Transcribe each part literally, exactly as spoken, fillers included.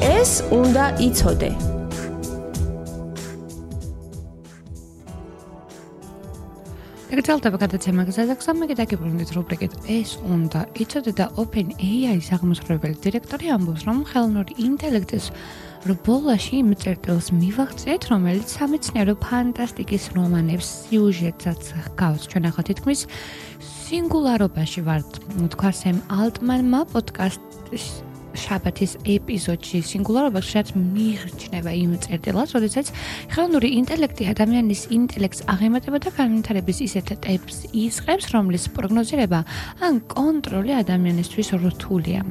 ეს უნდა იცოდე. ეგრეთალდება გადაცემა გზადაგზავნე გიდაგიბრუნდით რუბრიკით ეს უნდა იცოდე და OpenAI-ის აღმასრულებელი დირექტორი ამბობს, რომ ხელოვნური ინტელექტის რბოლაში იმ წერტილს მივაღწიეთ, რომელიც სამეცნიერო ფანტასტიკის რომანებს სიუჟეტსაც ჰგავს. ჩვენ ახლა თითქმის სინგულარობაში ვართ. თქვა სემ ალტმანმა პოდკასტის შაბათის ეპიზოდში სინგულარობაში რაც მიიჩნევა იმ წერტილას, როდესაც ხელოვნური ინტელექტი ადამიანის ინტელექტს აღემატება და განვითარების ისეთ ტემპს იწყებს, რომლის პროგნოზირება ან კონტროლი ადამიანისთვის რთულია.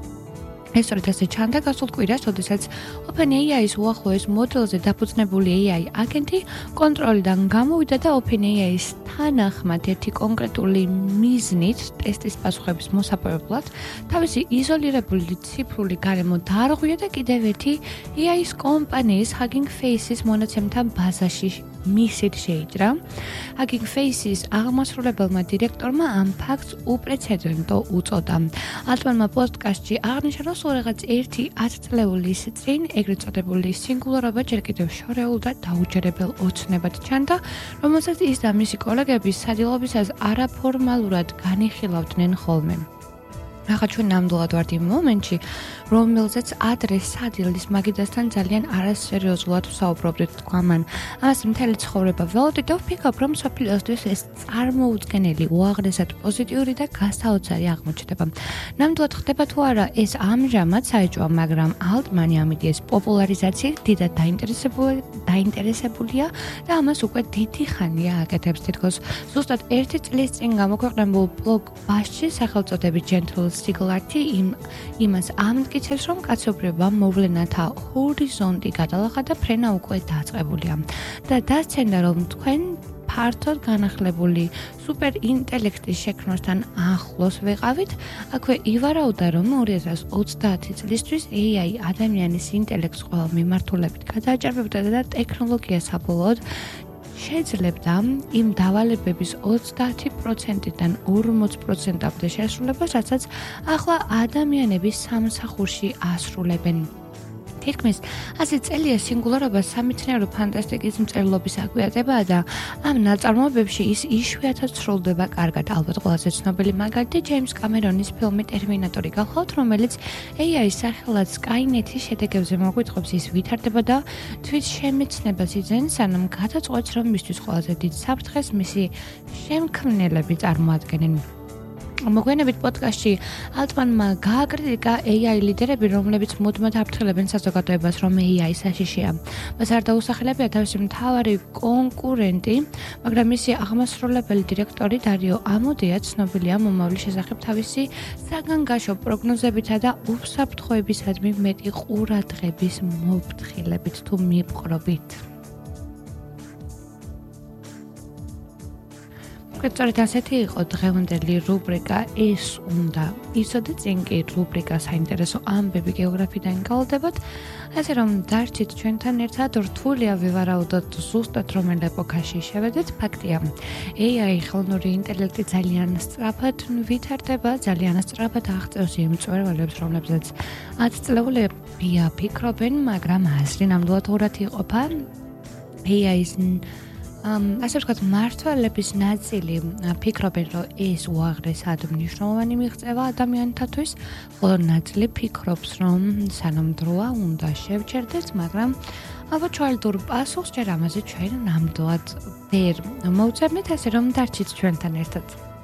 ეს სწორედ ასე ჩანდა გასულ კვირას, როდესაც OpenAI-ის უახლოეს მოდელზე დაფუძნებული έი აი აგენტი კონტროლიდან გამოვიდა და OpenAI-ის თანახმად ერთი კონკრეტული მიზნით ტესტის პასუხების მოსაპოვებლად თავისი იზოლირებული ციფრული გარემო დაარღვია და კიდევ ერთი έი აის კომპანიის Hugging Face-ის მონაცემთან ბაზაში მისით შეიჭრა. Hugging Face-ის აღმასრულებელმა დირექტორმა ამ ფაქტს უპრეცედენტო უწოდა. ალტმანმა პოდკასტში აღნიშნა, რომ რაღაც ერთი ათწლეულის წინ ეგრეთ წოდებული სინგულარობა ჯერ კიდევ შორეულ და დაუჯერებელ ოცნებად ჩანდა, რომელსაც ის და მისი კოლეგები სადილობისას არაფორმალურად განიხილავდნენ ხოლმე. ახლა ჩვენ ნამდვილად ვართ იმ მომენტში, რომელზეც ადრე სადილის მაგიდასთან ძალიან არასერიოზულად ვსაუბრობდით თქვა მან. ამას მთელი ცხოვრება ველოდით და ვფიქრობ, რომ მსოფლიოსთვის ეს წარმოუდგენელი, უაღრესად პოზიტიური და გასაოცარი აღმოჩნდება. ნამდვილად ხდება თუ არა ეს ამჟამად საეჭვოა, მაგრამ ალტმანი ამ იდეის პოპულარიზაციით დიდად დაინტერესებულია და ამას უკვე დიდი ხანია აკეთებს. თითქოს ზუსტად ერთი წლის წინ გამოქვეყნებულ ბლოგ პასტში სახელწოდებით Gentle Singularity იმ იმას ამტკიცებს, რომ კაცობრიობა მოვლენათა ჰორიზონტი გადალახა და ფრენა უკვე დაწყებულია. და დასცენდა, რომ თქვენ ფართოდ განახლებული სუპერ ინტელექტის შექმნასთან ახლოს ვეყავით. აქვე ივარაუდა, რომ ორი ათას ოცდაათი წლისთვის έი აი ადამიანის ინტელექტს ყველა მიმართულებით გადააჭარბებდა და ტექნოლოგია საბოლოოდ შეძლებდა იმ დავალებების ოცდაათი პროცენტიდან ორმოც პროცენტამდე შესრულებას, რასაც ახლა ადამიანები სამსახურში ასრულებენ. თითქმის ასი წელია სინგულარობა სამეცნიერო ფანტასტიკის მწერლობის აკვიატებაა და ამ ნაწარმოებებში ის იშვიათად სრულდება კარგად. ალბათ ყველაზე ცნობილი მაგალითი ჯეიმს კამერონის ფილმი ტერმინატორი გახლავთ, რომელიც έი აის სახელად Skynet-ის შედეგებზე მოგვითხრობს, ის ვითარდება და თვით შემეცნებას იძენს, სანამ გადაწყვეტს, რომ მისთვის ყველაზე დიდ საფრთხეს მისი შემქმნელები წარმოადგენენ. მოგვიანებით პოდკასტში ალტმანმა გააკრიტიკა έი აი ლიდერები, რომლებიც მუდმივად აფრთხილებენ საზოგადოებას, რომ έი აი საშიშია. მას არ დაუსახელებია თავისი მთავარი კონკურენტი, მაგრამ მისი აღმასრულებელი დირექტორი დარიო ამოდია ცნობილია მომავლის შესახებ თავისი საგანგაშო პროგნოზებითა და უსაფრთხოებისადმი მეტი ყურადღების მოფრთხილებით თუ მიპყრობით. სწორედ ასეთი იყო დღევანდელი რუბრიკა ეს უნდა იცოდე, წინ კი რუბრიკა საინტერესო ამბები გეოგრაფიიდან გავლდებათ, ასე რომ დარჩით ჩვენთან ერთად, რთულია ვივარაუდოთ ზუსტად რომელ ეპოქაში შევედეთ. ფაქტია, έი აი ხელოვნური ინტელექტი ძალიან სწრაფად ვითარდება, ძალიან სწრაფად აღწევს იმ მწვერვალებს, რომლებზეც ათწლეულები ფიქრობენ, მაგრამ აზრი ნამდვილად ორად იყოფა. έი აის ასე ვთქვათ, მმართველების ნაწილი ფიქრობენ, რომ ეს უაღრესად მნიშვნელოვანი მიღწევა ადამიანთათვის, ხოლო ნაწილი ფიქრობს, რომ სანამ-დროა უნდა შევჩერდეს, მაგრამ ავაჩვალდურ პასუხს ჯერ ამაზე ჩვენ ნამდვილად ვერ მოვწერთ, ასე რომ დარჩით ჩვენთან ერთად.